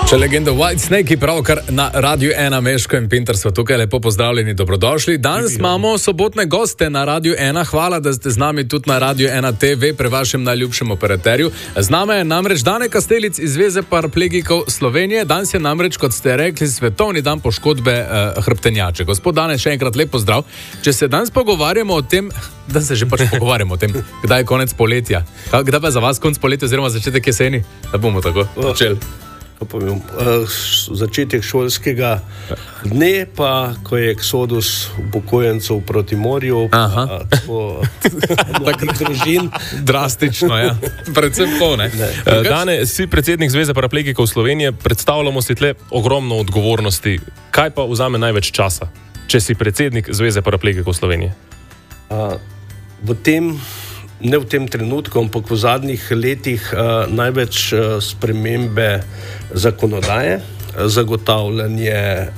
Če legenda Whitesnake, pravkar na Radiu 1, Meško in Pinter so tukaj, lepo pozdravljeni, dobrodošli. Danes imamo sobotne goste na Radiu 1, hvala, da ste z nami tudi na Radiu 1 TV, pri vašem najljubšem operaterju. Z nami je namreč Dane Kastelic iz Zveze paraplegikov Slovenije. Danes je namreč, kot ste rekli, svetovni dan poškodbe hrbtenjače. Gospod Dane, še enkrat lep pozdrav. Če se danes pogovarjamo o tem, da se že pač pogovarjamo o tem, kdaj je konec poletja. Kdaj pa je za vas konec poletja oziroma začetek jeseni? Da bomo tako začeli. Začetek šolskega dne, pa ko je eksodus upokojencev proti morju, takih družin. Drastično, ja. Predvsem to, ne. Dane, si predsednik Zveze paraplegikov Slovenije, predstavljamo si tle ogromno odgovornosti. Kaj pa vzame največ časa, če si predsednik Zveze paraplegikov Slovenije? Ne v tem trenutku, ampak v zadnjih letih največ spremembe zakonodaje, zagotavljanje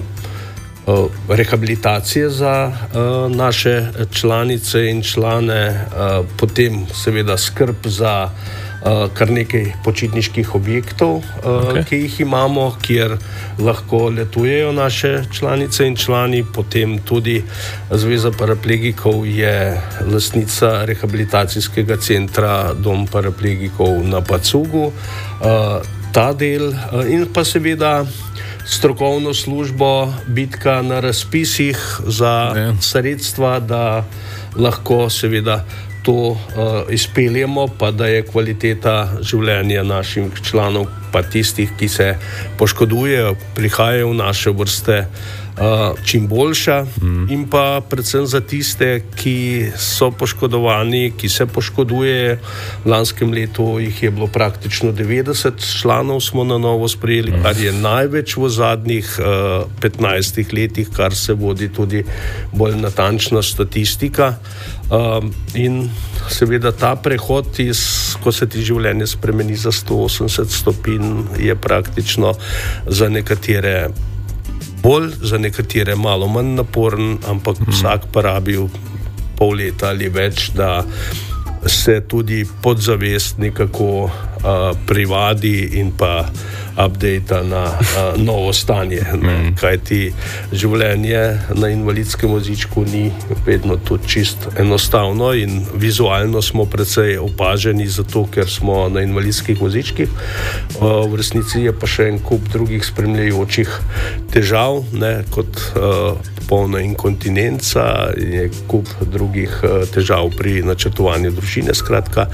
rehabilitacije za naše članice in člane, potem seveda skrb za kar nekaj počitniških objektov, ki jih imamo, kjer lahko letujejo naše članice in člani. Potem tudi Zveza paraplegikov je lastnica rehabilitacijskega centra Dom paraplegikov na Pacugu. Ta del in pa seveda strokovno službo, bitka na razpisih za sredstva, da lahko seveda to izpeljemo, pa da je kvaliteta življenja naših članov, pa tistih, ki se poškodujejo, prihajajo v naše vrste, čim boljša, in pa predvsem za tiste, ki so poškodovani, ki se poškoduje. V lanskem letu jih je bilo praktično 90 članov, smo na novo sprejeli, kar je največ v zadnjih 15 letih, kar se vodi tudi bolj natančna statistika. In seveda ta prehod, ko se ti življenje spremeni za 180 stopinj, je praktično za nekatere bolj, za nekatere malo manj naporen, ampak vsak pa rabi pol leta ali več, da se tudi podzavest nekako privadi in pa updata na novo stanje. Kajti življenje na invalidskem vozičku ni vedno tudi čist enostavno in vizualno smo precej opaženi, zato ker smo na invalidskih vozičkih. V resnici je pa še en kup drugih spremljajočih težav, kot polna inkontinenca, je kup drugih težav pri načrtovanju družine. Skratka,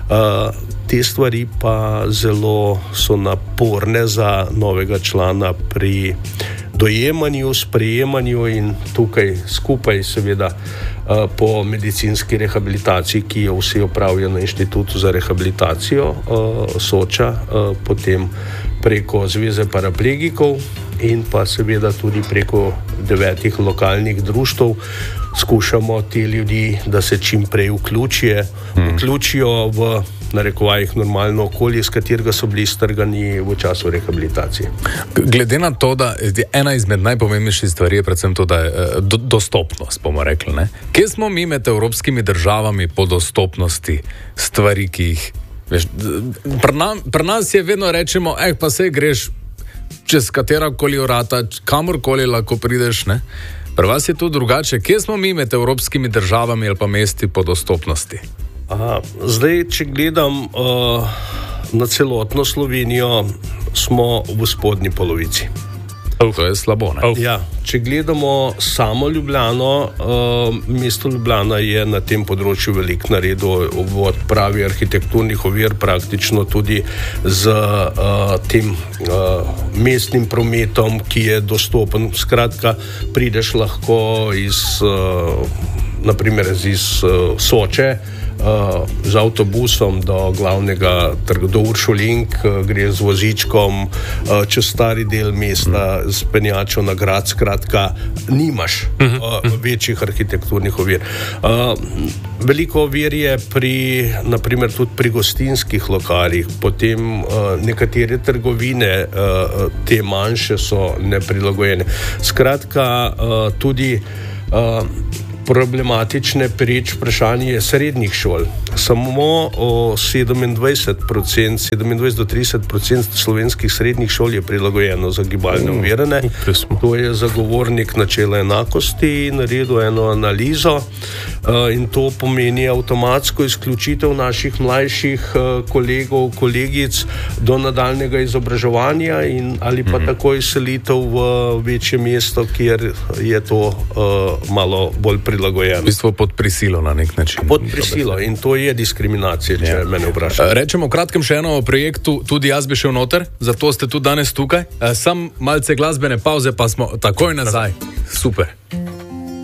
te stvari pa zelo so naporne za novega člana pri dojemanju, sprejemanju in tukaj skupaj seveda po medicinski rehabilitaciji, ki jo vsi opravijo na Inštitutu za rehabilitacijo Soča, potem preko Zveze paraplegikov in pa seveda tudi preko 9 lokalnih društev skušamo te ljudi, da se čim prej vključijo v narekovajih normalno okolje, iz katerega so bili strgani v času rehabilitacije. Glede na to, da je ena izmed najpomembnejših stvari je predvsem to, da je dostopnost, bomo rekli, ne? Kje smo mi med evropskimi državami po dostopnosti stvari, ki jih, veš, pri nas je vedno rečemo, pa sej greš čez katerakoli vrata, kamorkoli lahko prideš, ne? Pri vas je to drugače. Kje smo mi med evropskimi državami ali pa mesti po dostopnosti? Zdaj, če gledam na celotno Slovenijo, smo v spodnji polovici. To je slabo, ne? Ja, če gledamo samo Ljubljano, mesto Ljubljana je na tem področju veliko naredilo v odpravi arhitekturnih ovir, praktično tudi z tem mestnim prometom, ki je dostopen. Skratka, prideš lahko naprimer iz Soče, z avtobusom do glavnega trga, do Uršulink, gre z vozičkom čez stari del mesta, z penjačo na grad. Skratka, nimaš večjih arhitekturnih ovir. Veliko ovir je naprimer tudi pri gostinskih lokalih, potem nekatere trgovine, te manjše, so neprilagojene. Skratka, tudi problematične pereč vprašanje srednjih šol. samo 27 do 30% slovenskih srednjih šol je prilagojeno za gibalne ovirane. To je zagovornik načela enakosti naredil eno analizo in to pomeni avtomatsko izključitev naših mlajših kolegov, kolegic do nadaljnega izobraževanja ali pa takoj selitev v večje mesto, kjer je to malo bolj prilagojeno. V bistvu pod prisilo na nek način. Pod prisilo in to je diskriminacija, če mene vprašate. Rečemo kratkem še eno o projektu, tudi jaz bi šel noter, zato ste tudi danes tukaj. Sam malce glasbene pauze, pa smo takoj nazaj. Super.